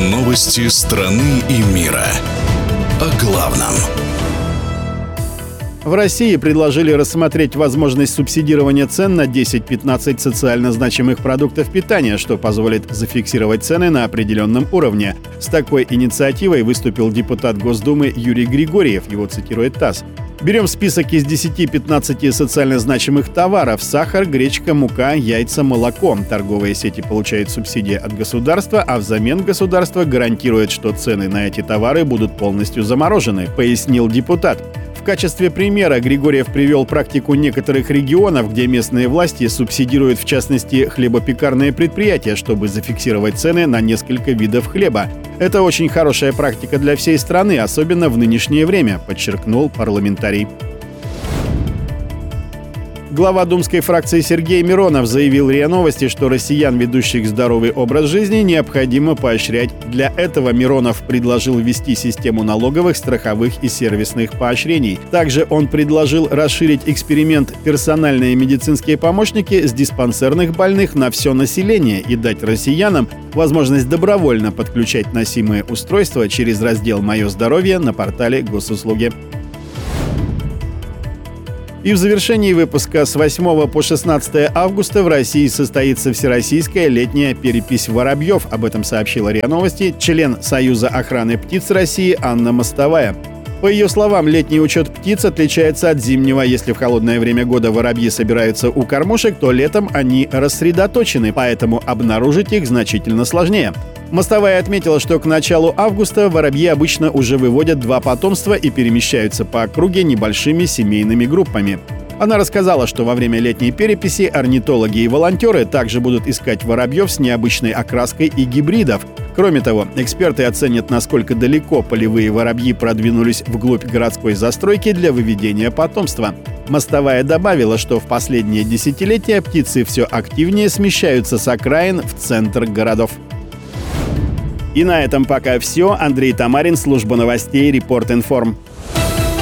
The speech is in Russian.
Новости страны и мира. О главном. В России предложили рассмотреть возможность субсидирования цен на 10-15 социально значимых продуктов питания, что позволит зафиксировать цены на определенном уровне. С такой инициативой выступил депутат Госдумы Юрий Григорьев, его цитирует ТАСС. Берем список из 10-15 социально значимых товаров: сахар, гречка, мука, яйца, молоко. Торговые сети получают субсидии от государства, а взамен государство гарантирует, что цены на эти товары будут полностью заморожены, пояснил депутат. В качестве примера Григорьев привел практику некоторых регионов, где местные власти субсидируют, в частности, хлебопекарные предприятия, чтобы зафиксировать цены на несколько видов хлеба. Это очень хорошая практика для всей страны, особенно в нынешнее время, подчеркнул парламентарий. Глава думской фракции Сергей Миронов заявил РИА Новости, что россиян, ведущих здоровый образ жизни, необходимо поощрять. Для этого Миронов предложил ввести систему налоговых, страховых и сервисных поощрений. Также он предложил расширить эксперимент «Персональные медицинские помощники» с диспансерных больных на все население и дать россиянам возможность добровольно подключать носимые устройства через раздел «Мое здоровье» на портале Госуслуги. И в завершении выпуска: с 8 по 16 августа в России состоится всероссийская летняя перепись воробьев. Об этом сообщила РИА Новости член Союза охраны птиц России Анна Мостовая. По ее словам, летний учет птиц отличается от зимнего. Если в холодное время года воробьи собираются у кормушек, то летом они рассредоточены, поэтому обнаружить их значительно сложнее. Мостовая отметила, что к началу августа воробьи обычно уже выводят 2 потомства и перемещаются по округе небольшими семейными группами. Она рассказала, что во время летней переписи орнитологи и волонтеры также будут искать воробьев с необычной окраской и гибридов. Кроме того, эксперты оценят, насколько далеко полевые воробьи продвинулись вглубь городской застройки для выведения потомства. Мостовая добавила, что в последние десятилетия птицы все активнее смещаются с окраин в центр городов. И на этом пока все. Андрей Тамарин, служба новостей Репорт Информ.